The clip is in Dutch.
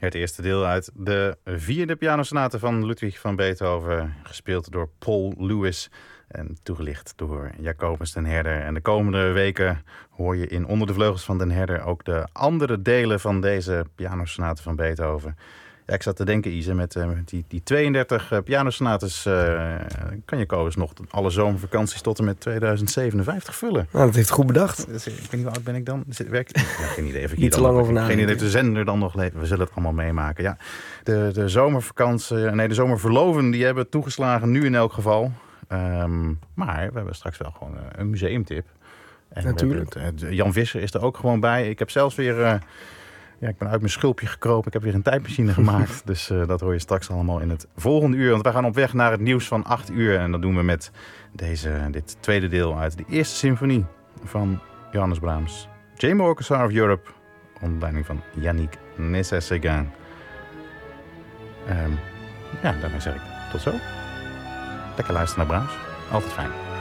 Het eerste deel uit de vierde pianosonate van Ludwig van Beethoven, gespeeld door Paul Lewis en toegelicht door Jacobus den Herder. En de komende weken hoor je in Onder de Vleugels van den Herder ook de andere delen van deze pianosonate van Beethoven. Ja, ik zat te denken, Ise, met die 32 pianosonates kan Jacobus nog alle zomervakanties tot en met 2057 vullen. Nou, dat heeft goed bedacht. Dus, ik weet niet hoe oud ben ik dan? Geen idee. Niet te lang over nadenken. Geen idee of de zender dan nog leeft. We zullen het allemaal meemaken. Ja, de zomervakantie, de zomerverloven, die hebben toegeslagen nu in elk geval. Maar we hebben straks wel gewoon een museumtip. En natuurlijk. Jan Visser is er ook gewoon bij. Ik heb zelfs weer... ik ben uit mijn schulpje gekropen. Ik heb weer een tijdmachine gemaakt. Dus dat hoor je straks allemaal in het volgende uur. Want we gaan op weg naar het nieuws van 8 uur. En dat doen we met dit tweede deel uit de eerste symfonie van Johannes Brahms. Chamber Orchestra of Europe. Onder leiding van Yannick Nézet-Séguin. Daarmee zeg ik tot zo. Lekker luisteren naar Brahms. Altijd fijn.